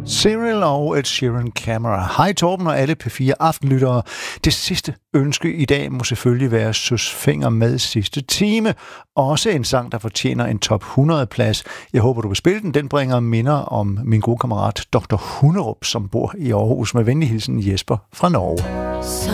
Cyril og Ed Sheeran Camera. Hej Torben og alle P4 aftenlyttere. Det sidste ønske i dag må selvfølgelig være Søs Fenger med sidste time. Også en sang, der fortjener en top 100-plads. Jeg håber, du vil spille den. Den bringer minder om min gode kammerat Dr. Hunderup, som bor i Aarhus. Med venlig hilsen Jesper fra Norge.